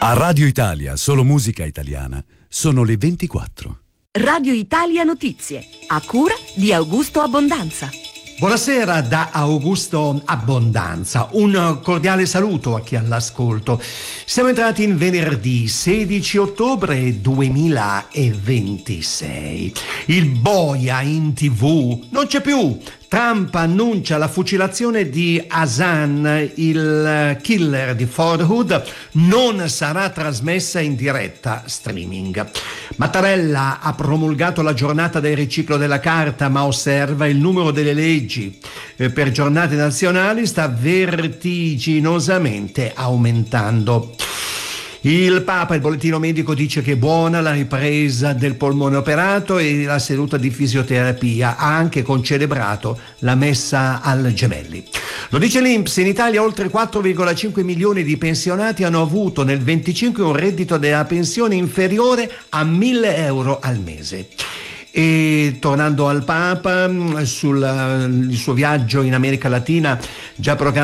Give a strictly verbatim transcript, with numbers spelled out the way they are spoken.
A Radio Italia, solo musica italiana, sono le ventiquattro. Radio Italia Notizie, a cura di Augusto Abbondanza. Buonasera da Augusto Abbondanza, un cordiale saluto a chi è all'ascolto. Siamo entrati in venerdì sedici ottobre duemilaventisei. Il boia in tivù non c'è più. Trump annuncia la fucilazione di Hassan, il killer di Fort Hood, non sarà trasmessa in diretta streaming. Mattarella ha promulgato la giornata del riciclo della carta, ma osserva il numero delle leggi per giornate nazionali sta vertiginosamente aumentando. Il Papa, il bollettino medico dice che è buona la ripresa del polmone operato e la seduta di fisioterapia, ha anche concelebrato la messa al Gemelli. Lo dice l'I N P S, in Italia oltre quattro virgola cinque milioni di pensionati hanno avuto nel venticinque un reddito della pensione inferiore a mille euro al mese. E tornando al Papa, sul il suo viaggio in America Latina, già programmato